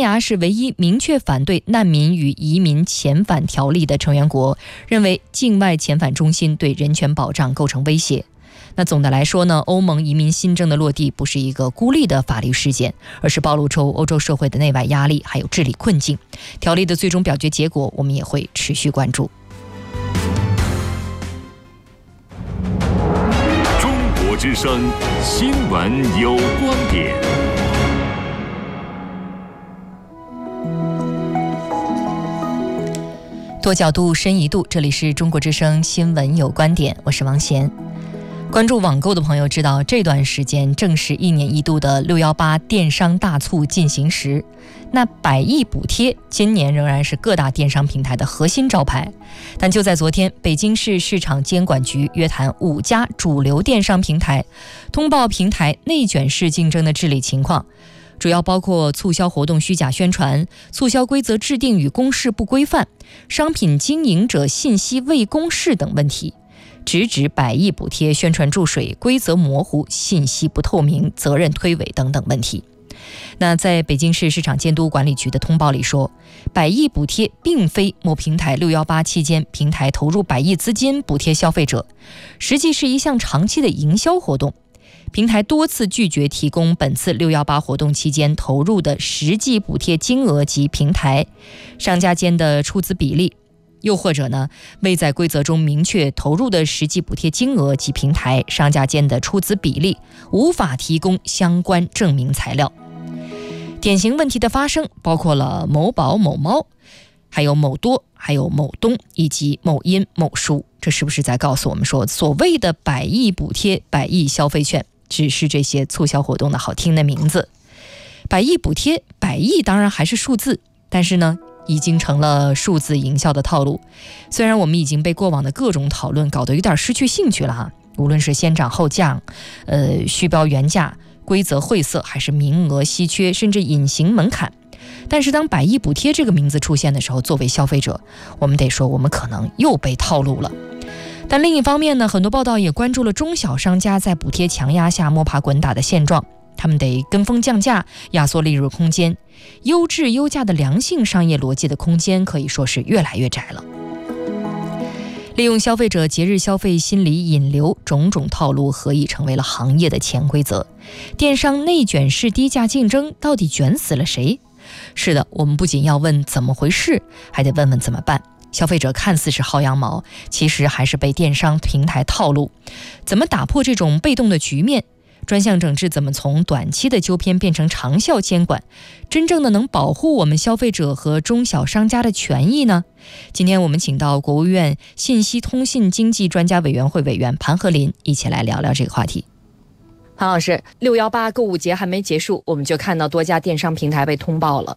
牙是唯一明确反对难民与移民遣返条例的成员国，认为境外遣返中心对人权保障构成威胁。那总的来说呢，欧盟移民新政的落地不是一个孤立的法律事件，而是暴露出欧洲社会的内外压力还有治理困境。条例的最终表决结果，我们也会持续关注。 中国之声新闻有观点。 多角度深一度，这里是中国之声新闻有观点，我是王贤。关注网购的朋友知道，这段时间正是1年1度的618电商大促进行时。那100亿补贴今年仍然是各大电商平台的核心招牌，但就在昨天，北京市市场监管局约谈5家主流电商平台，通报平台内卷式竞争的治理情况，主要包括促销活动虚假宣传、促销规则制定与公示不规范、商品经营者信息未公示等问题，直指100亿补贴宣传注水、规则模糊、信息不透明、责任推诿等等问题。那在北京市市场监督管理局的通报里说，100亿补贴并非某平台618期间平台投入100亿资金补贴消费者，实际是一项长期的营销活动。平台多次拒绝提供本次618活动期间投入的实际补贴金额及平台、商家间的出资比例，又或者呢，未在规则中明确投入的实际补贴金额及平台、商家间的出资比例，无法提供相关证明材料。典型问题的发生包括了某宝、某猫，还有某多，还有某东，以及某音、某书。这是不是在告诉我们说，所谓的100亿补贴、100亿消费券，只是这些促销活动的好听的名字？100亿补贴，100亿当然还是数字，但是呢，已经成了数字营销的套路。虽然我们已经被过往的各种讨论搞得有点失去兴趣了哈，无论是先涨后降，虚标原价、规则晦涩，还是名额稀缺，甚至隐形门槛。但是当100亿补贴这个名字出现的时候，作为消费者，我们得说我们可能又被套路了。但另一方面呢，很多报道也关注了中小商家在补贴强压下摸爬滚打的现状，他们得跟风降价，压缩利润空间，优质优价的良性商业逻辑的空间可以说是越来越窄了。利用消费者节日消费心理引流，种种套路何以成为了行业的潜规则？电商内卷式低价竞争到底卷死了谁？是的，我们不仅要问怎么回事，还得问问怎么办。消费者看似是薅羊毛，其实还是被电商平台套路。怎么打破这种被动的局面？专项整治怎么从短期的纠偏变成长效监管，真正的能保护我们消费者和中小商家的权益呢？今天我们请到国务院信息通信经济专家委员会委员盘和林一起来聊聊这个话题。 潘老师，618购物节还没结束，我们就看到多家电商平台被通报了。